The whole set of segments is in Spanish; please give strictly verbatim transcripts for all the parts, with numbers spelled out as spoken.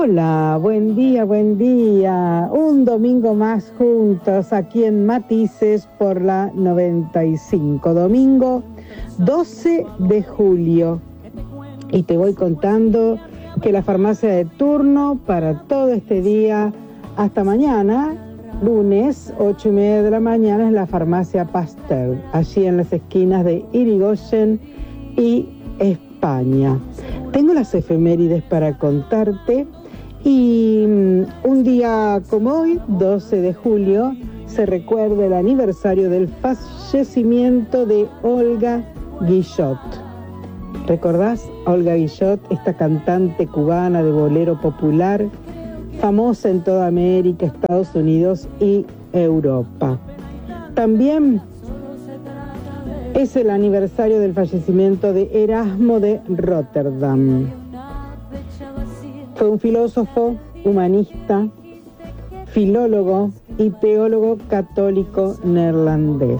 Hola, buen día, buen día. Un domingo más juntos aquí en Matices por la noventa y cinco. Domingo doce de julio. Y te voy contando que la farmacia de turno para todo este día hasta mañana, lunes, ocho y media de la mañana, es la farmacia Pasteur, allí en las esquinas de Irigoyen y España. Tengo las efemérides para contarte y un día como hoy, doce de julio, se recuerda el aniversario del fallecimiento de Olga Guillot. ¿Recordás a Olga Guillot, esta cantante cubana de bolero popular, famosa en toda América, Estados Unidos y Europa? También es el aniversario del fallecimiento de Erasmo de Rotterdam. Fue un filósofo, humanista, filólogo y teólogo católico neerlandés.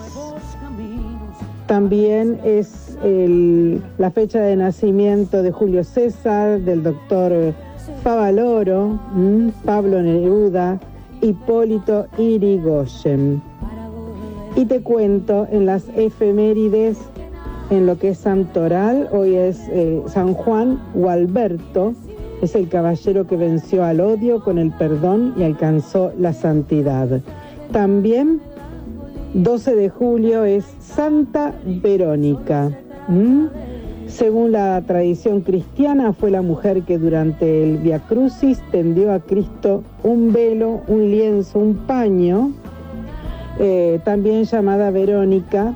También es el, la fecha de nacimiento de Julio César, del doctor Favaloro, ¿m? Pablo Neruda, Hipólito Yrigoyen. Y te cuento en las efemérides, en lo que es santoral, hoy es eh, San Juan Gualberto, es el caballero que venció al odio con el perdón y alcanzó la santidad. También, doce de julio, es Santa Verónica. ¿Mm? Según la tradición cristiana, fue la mujer que durante el Via Crucis tendió a Cristo un velo, un lienzo, un paño, Eh, también llamada Verónica,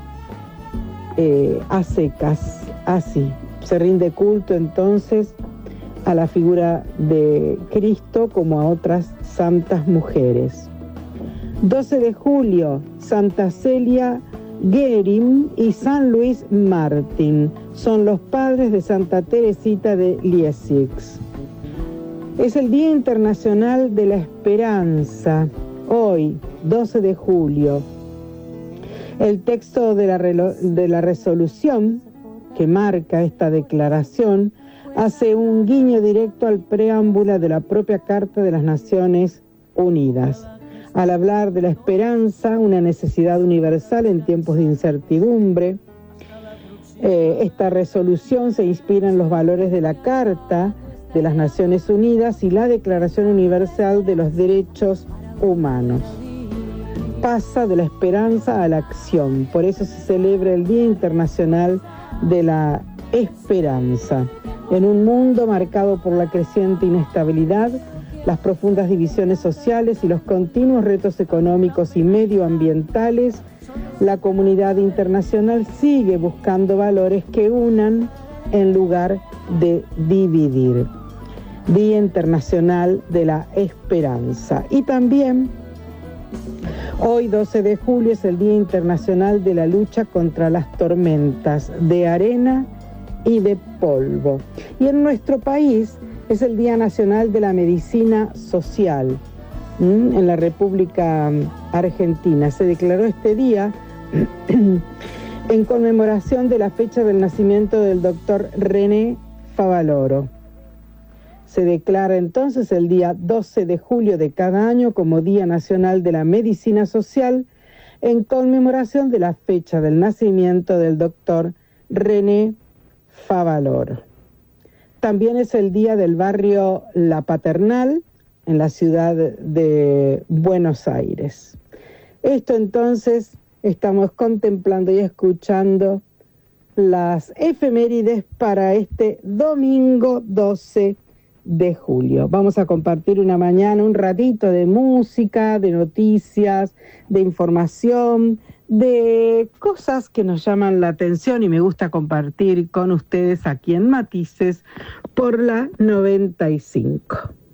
eh, a secas, así. Se rinde culto entonces a la figura de Cristo como a otras santas mujeres. doce de julio, Santa Celia Guerin y San Luis Martín son los padres de Santa Teresita de Lisieux. Es el Día Internacional de la Esperanza. Hoy, doce de julio, el texto de la, de la resolución que marca esta declaración hace un guiño directo al preámbulo de la propia Carta de las Naciones Unidas. Al hablar de la esperanza, una necesidad universal en tiempos de incertidumbre, eh, esta resolución se inspira en los valores de la Carta de las Naciones Unidas y la Declaración Universal de los Derechos Humanos. Pasa de la esperanza a la acción, por eso se celebra el Día Internacional de la Esperanza. En un mundo marcado por la creciente inestabilidad, las profundas divisiones sociales y los continuos retos económicos y medioambientales, la comunidad internacional sigue buscando valores que unan en lugar de dividir. Día Internacional de la Esperanza. Y también, hoy doce de julio, es el Día Internacional de la Lucha contra las Tormentas de Arena y de Polvo. Y en nuestro país es el Día Nacional de la Medicina Social. ¿Mm? En la República Argentina se declaró este día en conmemoración de la fecha del nacimiento del doctor René Favaloro. Se declara entonces el día doce de julio de cada año como Día Nacional de la Medicina Social en conmemoración de la fecha del nacimiento del doctor René Favaloro. También es el día del barrio La Paternal en la ciudad de Buenos Aires. Esto entonces estamos contemplando y escuchando las efemérides para este domingo doce de julio. Vamos a compartir una mañana, un ratito de música, de noticias, de información, de cosas que nos llaman la atención y me gusta compartir con ustedes aquí en Matices por la noventa y cinco.